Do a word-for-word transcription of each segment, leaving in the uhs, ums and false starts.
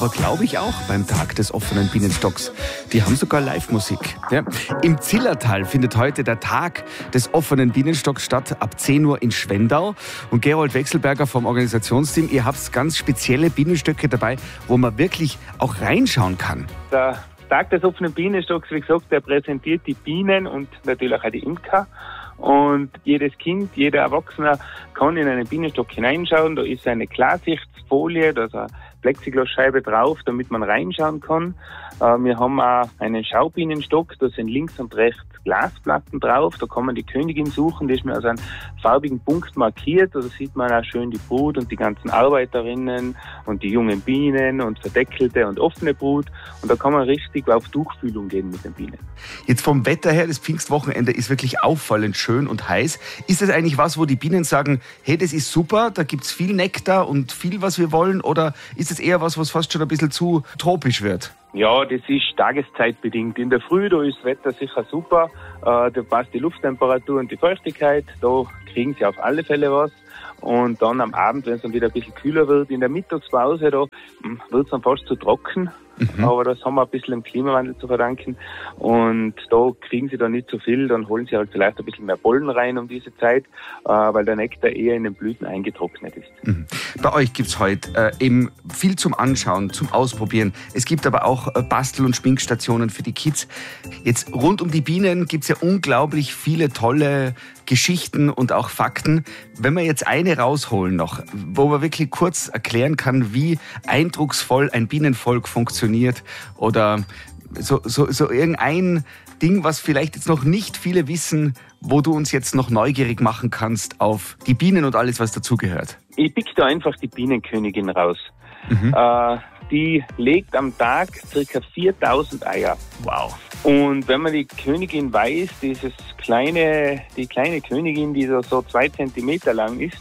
Aber glaube ich auch beim Tag des offenen Bienenstocks. Die haben sogar Live-Musik. Ja. Im Zillertal findet heute der Tag des offenen Bienenstocks statt, ab zehn Uhr in Schwendau. Und Gerold Wechselberger vom Organisationsteam, ihr habt ganz spezielle Bienenstöcke dabei, wo man wirklich auch reinschauen kann. Der Tag des offenen Bienenstocks, wie gesagt, der präsentiert die Bienen und natürlich auch die Imker. Und jedes Kind, jeder Erwachsene kann in einen Bienenstock hineinschauen. Da ist eine Klarsichtfolie, da ist eine Plexiglasscheibe drauf, damit man reinschauen kann. Wir haben auch einen Schaubienenstock, da sind links und rechts Glasplatten drauf. Da kann man die Königin suchen, die ist mir aus einem farbigen Punkt markiert. Da sieht man auch schön die Brut und die ganzen Arbeiterinnen und die jungen Bienen und verdeckelte und offene Brut. Und da kann man richtig auf Tuchfühlung gehen mit den Bienen. Jetzt vom Wetter her, das Pfingstwochenende ist wirklich auffallend schön und heiß. Ist das eigentlich was, wo die Bienen sagen, hey, das ist super, da gibt's viel Nektar und viel, was wir wollen? Oder ist es eher was, was fast schon ein bisschen zu tropisch wird? Ja, das ist tageszeitbedingt. In der Früh, da ist das Wetter sicher super, äh, da passt die Lufttemperatur und die Feuchtigkeit, da kriegen sie auf alle Fälle was. Und dann am Abend, wenn es dann wieder ein bisschen kühler wird, in der Mittagspause, da wird es dann fast zu trocken. Mhm. Aber das haben wir ein bisschen dem Klimawandel zu verdanken. Und da kriegen sie dann nicht so viel, dann holen sie halt vielleicht ein bisschen mehr Pollen rein um diese Zeit, äh, weil der Nektar eher in den Blüten eingetrocknet ist. Mhm. Bei euch gibt's heute äh, eben viel zum Anschauen, zum Ausprobieren. Es gibt aber auch äh, Bastel- und Schminkstationen für die Kids. Jetzt rund um die Bienen gibt's ja unglaublich viele tolle Geschichten und auch Fakten. Wenn wir jetzt eine rausholen noch, wo man wirklich kurz erklären kann, wie eindrucksvoll ein Bienenvolk funktioniert oder so, so, so irgendein Ding, was vielleicht jetzt noch nicht viele wissen, wo du uns jetzt noch neugierig machen kannst auf die Bienen und alles, was dazugehört. Ich pick da einfach die Bienenkönigin raus. Mhm. Äh, die legt am Tag ca. viertausend Eier. Wow. Und wenn man die Königin weiß, dieses kleine, die kleine Königin, die so, so zwei Zentimeter lang ist,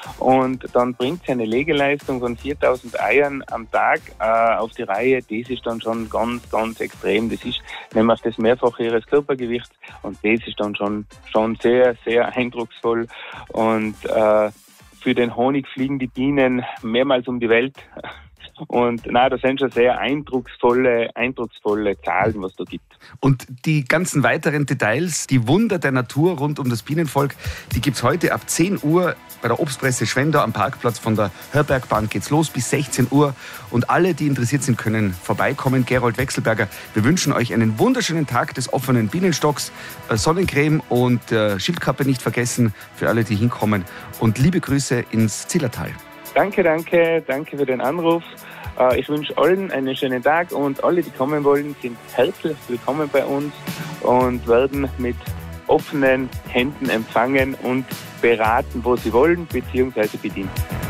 und dann bringt sie eine Legeleistung von viertausend Eiern am Tag äh, auf die Reihe. Das ist dann schon ganz, ganz extrem. Das ist nämlich das Mehrfache ihres Körpergewichts und das ist dann schon, schon sehr, sehr eindrucksvoll. Und äh, für den Honig fliegen die Bienen mehrmals um die Welt. Und nein, das sind schon sehr eindrucksvolle, eindrucksvolle Zahlen, was da gibt. Und die ganzen weiteren Details, die Wunder der Natur rund um das Bienenvolk, die gibt's heute ab zehn Uhr bei der Obstpresse Schwendau am Parkplatz von der Hörbergbahn geht's los bis sechzehn Uhr. Und alle, die interessiert sind, können vorbeikommen. Gerold Wechselberger, wir wünschen euch einen wunderschönen Tag des offenen Bienenstocks. Sonnencreme und äh, Schildkappe nicht vergessen für alle, die hinkommen. Und liebe Grüße ins Zillertal. Danke, danke, danke für den Anruf. Ich wünsche allen einen schönen Tag und alle, die kommen wollen, sind herzlich willkommen bei uns und werden mit offenen Händen empfangen und beraten, wo sie wollen, beziehungsweise bedienen.